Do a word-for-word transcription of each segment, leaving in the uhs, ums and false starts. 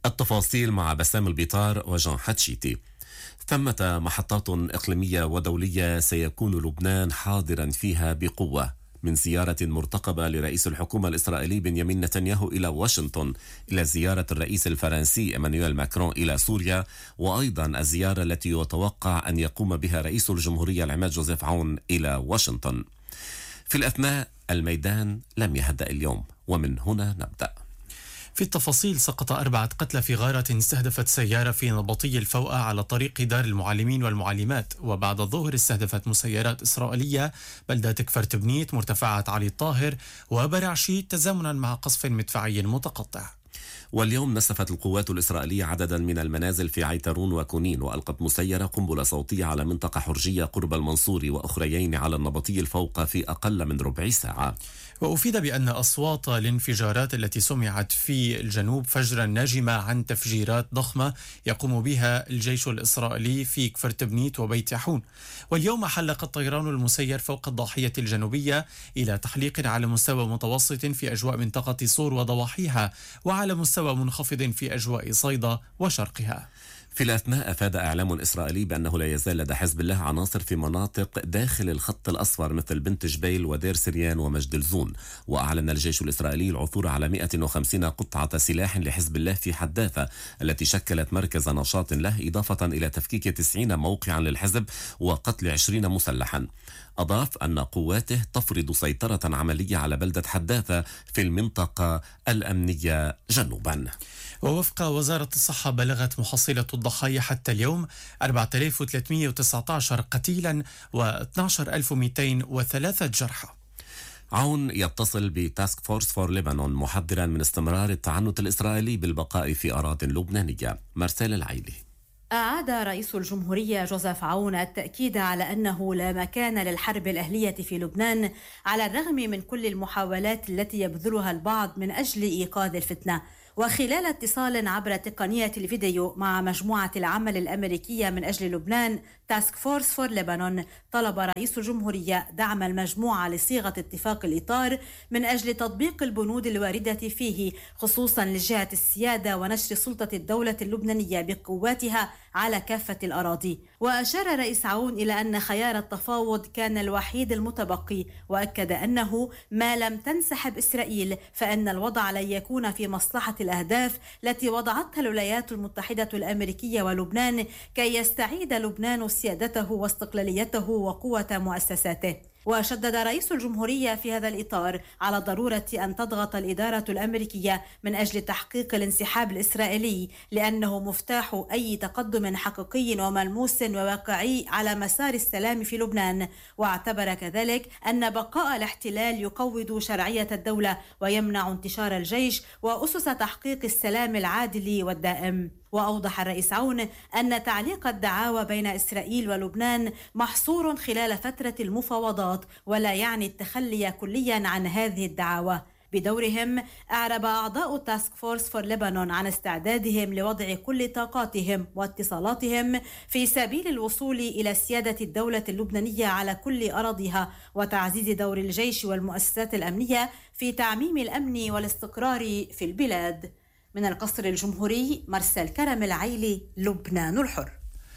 التفاصيل مع بسام البيطار وجان حتشيتي. ثمة محطات إقليمية ودولية سيكون لبنان حاضرا فيها بقوة، من زيارة مرتقبة لرئيس الحكومة الإسرائيلي بنيامين نتنياهو إلى واشنطن، إلى زيارة الرئيس الفرنسي إيمانويل ماكرون إلى سوريا، وأيضا الزيارة التي يتوقع أن يقوم بها رئيس الجمهورية العماد جوزيف عون إلى واشنطن. في الأثناء الميدان لم يهدأ اليوم، ومن هنا نبدأ. في التفاصيل: سقط أربعة قتلى في غارة استهدفت سيارة في نبطي الفوأة على طريق دار المعلمين والمعلمات، وبعد الظهر استهدفت مسيرات إسرائيلية بلدة كفرت بنيت، مرتفعات علي الطاهر وبرعشيت، تزامنا مع قصف مدفعي متقطع. واليوم نسفت القوات الإسرائيلية عددا من المنازل في عيترون وكونين، وألقت مسيرة قنبلة صوتية على منطقة حرجية قرب المنصوري، وأخريين على النبطي الفوق في أقل من ربع ساعة. وأفيد بأن أصوات الانفجارات التي سمعت في الجنوب فجرا ناجمة عن تفجيرات ضخمة يقوم بها الجيش الإسرائيلي في كفرت بنيت وبيت يحون. واليوم حلق الطيران المسير فوق الضاحية الجنوبية إلى تحليق على مستوى متوسط في أجواء منطقة صور وضواحيها، وعلى مستوى منخفض في أجواء صيدا وشرقها. في الأثناء أفاد إعلام إسرائيلي بأنه لا يزال لدى حزب الله عناصر في مناطق داخل الخط الأصفر مثل بنت جبيل ودير سريان ومجد الزون. وأعلن الجيش الإسرائيلي العثور على مئة وخمسين قطعة سلاح لحزب الله في حداثة التي شكلت مركز نشاط له، إضافة إلى تفكيك تسعين موقعا للحزب وقتل عشرين مسلحا. أضاف أن قواته تفرض سيطرة عملية على بلدة حداثة في المنطقة الأمنية جنوبا. ووفق وزارة الصحة بلغت محصلة الضحايا حتى اليوم أربعة آلاف وثلاثمئة وتسعة عشر قتيلا و12 ألف ومئتين وثلاثة جرحى. عون يتصل بتاسك فورس فور لبنان محذرا من استمرار التعنت الإسرائيلي بالبقاء في أراضٍ لبنانية. مرسال العيلي. أعاد رئيس الجمهورية جوزيف عون التأكيد على أنه لا مكان للحرب الأهلية في لبنان، على الرغم من كل المحاولات التي يبذلها البعض من أجل إيقاظ الفتنة. وخلال اتصال عبر تقنية الفيديو مع مجموعة العمل الأمريكية من أجل لبنان تاسك فورس فور لبنان، طلب رئيس الجمهورية دعم المجموعة لصيغة اتفاق الإطار من أجل تطبيق البنود الواردة فيه، خصوصا لجهة السيادة ونشر سلطة الدولة اللبنانية بقواتها على كافة الأراضي. وأشار رئيس عون إلى أن خيار التفاوض كان الوحيد المتبقي، وأكد أنه ما لم تنسحب إسرائيل فإن الوضع لن يكون في مصلحة الأهداف التي وضعتها الولايات المتحدة الأمريكية ولبنان كي يستعيد لبنان سيادته واستقلاليته وقوة مؤسساته. وشدد رئيس الجمهورية في هذا الإطار على ضرورة أن تضغط الإدارة الأمريكية من أجل تحقيق الانسحاب الإسرائيلي، لأنه مفتاح أي تقدم حقيقي وملموس وواقعي على مسار السلام في لبنان. واعتبر كذلك أن بقاء الاحتلال يقوض شرعية الدولة ويمنع انتشار الجيش وأسس تحقيق السلام العادل والدائم. وأوضح الرئيس عون أن تعليق الدعاوى بين إسرائيل ولبنان محصور خلال فترة المفاوضات، ولا يعني التخلي كليا عن هذه الدعاوى. بدورهم أعرب أعضاء تاسك فورس فور لبنان عن استعدادهم لوضع كل طاقاتهم واتصالاتهم في سبيل الوصول إلى سيادة الدولة اللبنانية على كل أراضيها، وتعزيز دور الجيش والمؤسسات الأمنية في تعميم الأمن والاستقرار في البلاد. من القصر الجمهوري، مرسال كرم العيلي، لبنان الحر.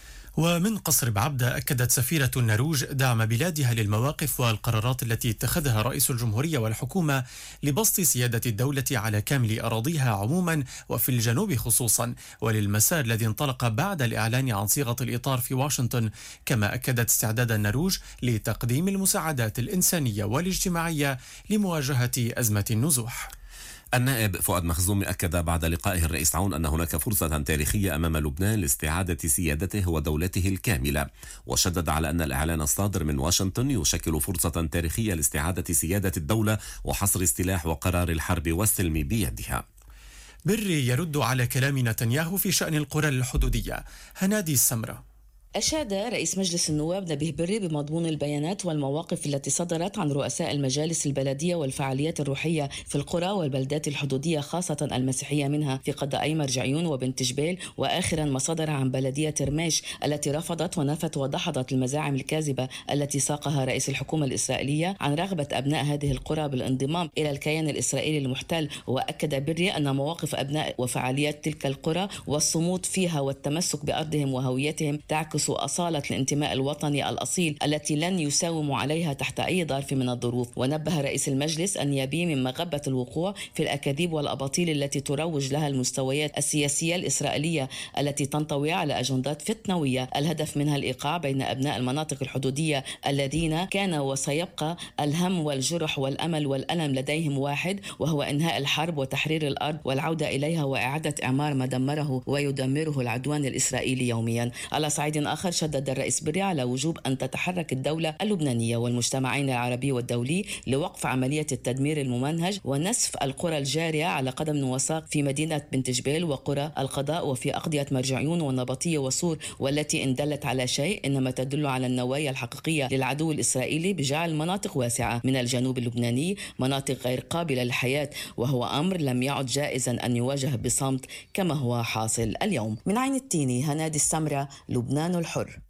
ومن قصر بعبدة أكدت سفيرة النرويج دعم بلادها للمواقف والقرارات التي اتخذها رئيس الجمهورية والحكومة لبسط سيادة الدولة على كامل أراضيها عموما وفي الجنوب خصوصا، وللمسار الذي انطلق بعد الإعلان عن صيغة الإطار في واشنطن. كما أكدت استعداد النرويج لتقديم المساعدات الإنسانية والاجتماعية لمواجهة أزمة النزوح. النائب فؤاد مخزومي أكد بعد لقائه الرئيس عون أن هناك فرصة تاريخية أمام لبنان لاستعادة سيادته ودولته الكاملة، وشدد على أن الإعلان الصادر من واشنطن يشكل فرصة تاريخية لاستعادة سيادة الدولة وحصر السلاح وقرار الحرب والسلم بيدها. بري يرد على كلام نتنياهو في شأن القرى الحدودية. هنادي السمرة. أشاد رئيس مجلس النواب نبيه بري بمضمون البيانات والمواقف التي صدرت عن رؤساء المجالس البلدية والفعاليات الروحية في القرى والبلدات الحدودية خاصة المسيحية منها في قضائي مرجعيون وبنت جبيل، وآخرا ما صدر عن بلدية رميش التي رفضت ونفت ودحضت المزاعم الكاذبة التي ساقها رئيس الحكومة الإسرائيلية عن رغبة أبناء هذه القرى بالانضمام إلى الكيان الإسرائيلي المحتل. وأكد بري أن مواقف أبناء وفعاليات تلك القرى والصمود فيها والتمسك بأرضهم وهويتهم تعكس أصالة الانتماء الوطني الأصيل التي لن يساوموا عليها تحت أي ظرف من الظروف. ونبه رئيس المجلس النيابي من مغبة الوقوع في الأكاذيب والأباطيل التي تروج لها المستويات السياسية الإسرائيلية التي تنطوي على أجندات فتنوية الهدف منها الإيقاع بين أبناء المناطق الحدودية الذين كان وسيبقى الهم والجرح والأمل والألم لديهم واحد، وهو إنهاء الحرب وتحرير الأرض والعودة إليها وإعادة إعمار ما دمره ويدمره العدوان الإسرائيلي يوميا. على صعيد آخر شدد الرئيس بري على وجوب أن تتحرك الدولة اللبنانية والمجتمعين العربي والدولي لوقف عملية التدمير الممنهج ونسف القرى الجارية على قدم وساق في مدينة بنت جبيل وقرى القضاء وفي أقضية مرجعيون والنبطية وصور، والتي إن دلت على شيء إنما تدل على النوايا الحقيقية للعدو الإسرائيلي بجعل مناطق واسعة من الجنوب اللبناني مناطق غير قابلة للحياة، وهو أمر لم يعد جائزا أن يواجه بصمت كما هو حاصل اليوم. من عين التيني، هنادي السمرة، لبنان الحر.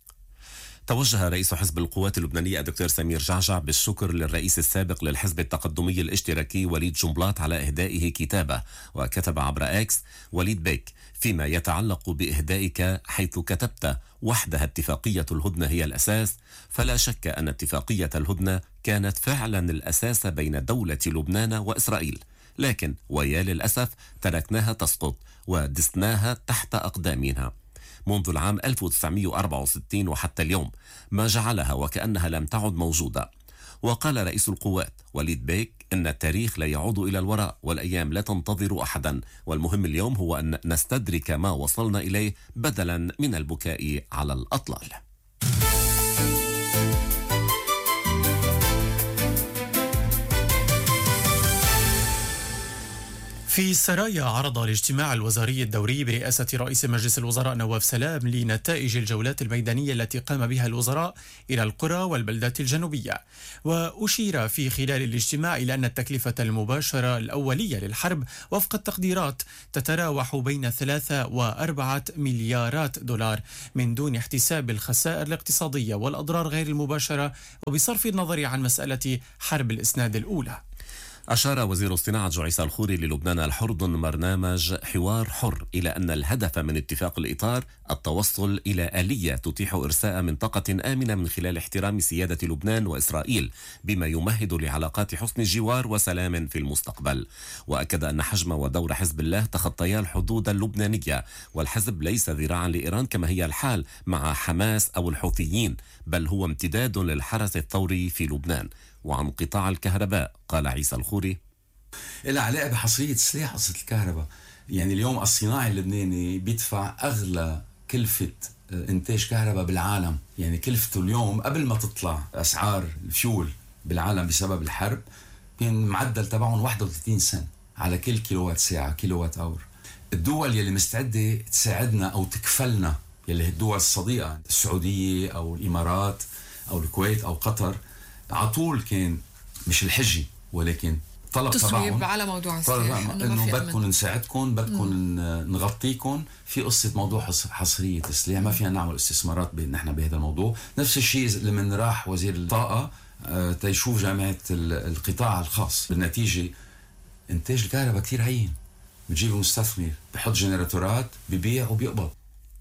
توجه رئيس حزب القوات اللبنانية الدكتور سمير جعجع بالشكر للرئيس السابق للحزب التقدمي الاشتراكي وليد جنبلاط على إهدائه كتابة، وكتب عبر اكس: وليد بيك، فيما يتعلق بإهدائك حيث كتبت وحدها اتفاقية الهدنة هي الأساس، فلا شك أن اتفاقية الهدنة كانت فعلا الأساس بين دولة لبنان وإسرائيل، لكن ويا للأسف تركناها تسقط ودسناها تحت أقدامنا منذ العام ألف وتسعمئة وأربعة وستين وحتى اليوم، ما جعلها وكأنها لم تعد موجودة. وقال رئيس القوات وليد بيك إن التاريخ لا يعود إلى الوراء والأيام لا تنتظر أحدا، والمهم اليوم هو أن نستدرك ما وصلنا إليه بدلا من البكاء على الأطلال. في سرايا عرض الاجتماع الوزاري الدوري برئاسة رئيس مجلس الوزراء نواف سلام لنتائج الجولات الميدانية التي قام بها الوزراء إلى القرى والبلدات الجنوبية. وأشير في خلال الاجتماع إلى أن التكلفة المباشرة الأولية للحرب وفق التقديرات تتراوح بين ثلاثة وأربعة مليارات دولار من دون احتساب الخسائر الاقتصادية والأضرار غير المباشرة وبصرف النظر عن مسألة حرب الإسناد الأولى. أشار وزير الصناعة جعيس الخوري للبنان الحر ضمن برنامج حوار حر إلى أن الهدف من اتفاق الإطار التوصل إلى آلية تتيح إرساء منطقة آمنة من خلال احترام سيادة لبنان وإسرائيل، بما يمهد لعلاقات حسن الجوار وسلام في المستقبل. وأكد أن حجم ودور حزب الله تخطيا الحدود اللبنانية، والحزب ليس ذراعا لإيران كما هي الحال مع حماس أو الحوثيين، بل هو امتداد للحرس الثوري في لبنان. وعن قطاع الكهرباء قال عيسى الخوري: إلها علاقة بحصرية سلاح قصة الكهرباء. يعني اليوم الصناعي اللبناني بيدفع أغلى كلفة إنتاج كهرباء بالعالم، يعني كلفته اليوم قبل ما تطلع أسعار الفيول بالعالم بسبب الحرب كان معدل تبعهم واحد وثلاثين سنت على كل كيلووات ساعة كيلووات أور. الدول يلي مستعدة تساعدنا أو تكفلنا يلي هي الدول الصديقة، السعودية أو الإمارات أو الكويت أو قطر، عطول كان مش الحجي ولكن طلب تسويب على موضوع السلاح انه بدكم نساعدكم، بدكم نغطيكم في قصه موضوع حصريه السلاح، ما فينا نعمل استثمارات نحن بهذا الموضوع. نفس الشيء لما راح وزير الطاقه تيشوف جامعه القطاع الخاص، بالنتيجه انتاج الكهرباء كثير هين، بتجيب مستثمر بحط جنراتورات ببيع وبيقبض.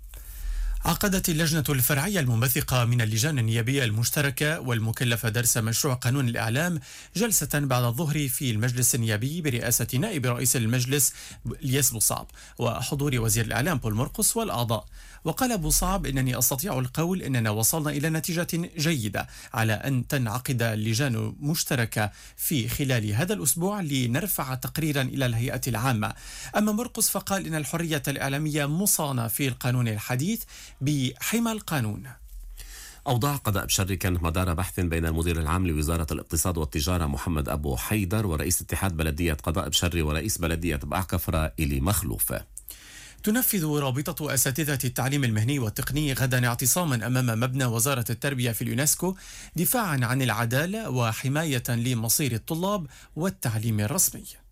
عقدت اللجنة الفرعية المنبثقة من اللجان النيابية المشتركة والمكلفة درس مشروع قانون الإعلام جلسة بعد الظهر في المجلس النيابي برئاسة نائب رئيس المجلس الياس بوصعب وحضور وزير الإعلام بول مرقس والأعضاء. وقال بوصعب: إنني أستطيع القول إننا وصلنا إلى نتيجة جيدة على أن تنعقد اللجان مشتركة في خلال هذا الأسبوع لنرفع تقريرا إلى الهيئة العامة. أما مرقس فقال إن الحرية الإعلامية مصانة في القانون الحديث بحمى القانون. أوضاع قضاء بشري كانت مدار بحث بين المدير العام لوزارة الاقتصاد والتجارة محمد أبو حيدر ورئيس اتحاد بلدية قضاء بشري ورئيس بلدية بقعكفرة إلي مخلوف. تنفذ رابطة أساتذة التعليم المهني والتقني غدا اعتصاما أمام مبنى وزارة التربية في اليونسكو دفاعا عن العدالة وحماية لمصير الطلاب والتعليم الرسمي.